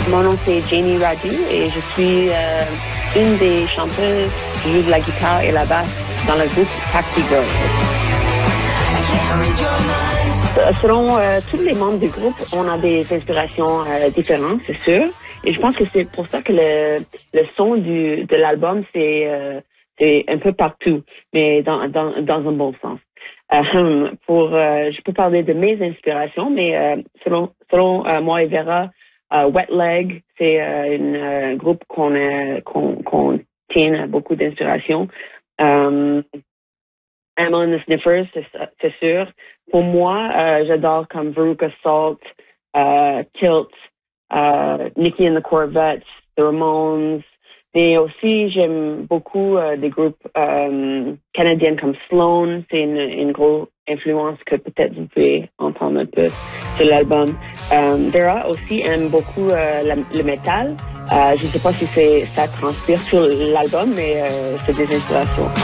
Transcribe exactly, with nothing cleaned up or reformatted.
Mon nom c'est Jamie Radu et je suis euh, une des chanteuses qui joue de la guitare et la basse dans le groupe Taxi Girls. Selon euh, tous les membres du groupe, on a des inspirations euh, différentes, c'est sûr. Et je pense que c'est pour ça que le, le son du, de l'album, c'est, euh, c'est un peu partout, mais dans, dans, dans un bon sens. Euh, pour, euh, je peux parler de mes inspirations, mais euh, selon, selon euh, moi et Vera, uh, Wet Leg, c'est euh, une, un euh, groupe qu'on, a, qu'on, qu'on tient à beaucoup d'inspiration. Um, Emma and the Sniffers, c'est, c'est sûr. Pour moi, euh, j'adore comme Veruca Salt, uh, Tilt, uh, Nikki and the Corvettes, The Ramones. Mais aussi, j'aime beaucoup euh, des groupes euh, canadiens comme Sloan. C'est une, une grosse influence que peut-être vous pouvez entendre un peu sur l'album. Um, Vera aussi aime beaucoup euh, la, le métal. Euh, je ne sais pas si c'est, ça transpire sur l'album, mais euh, c'est des inspirations.